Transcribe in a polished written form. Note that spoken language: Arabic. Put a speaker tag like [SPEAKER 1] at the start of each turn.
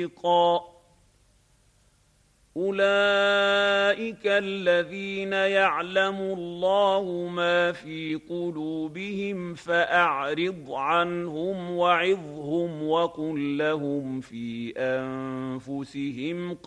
[SPEAKER 1] رفيقا أولئك الذين يعلم الله ما في قلوبهم فأعرض عنهم وعظهم وقل لهم في أنفسهم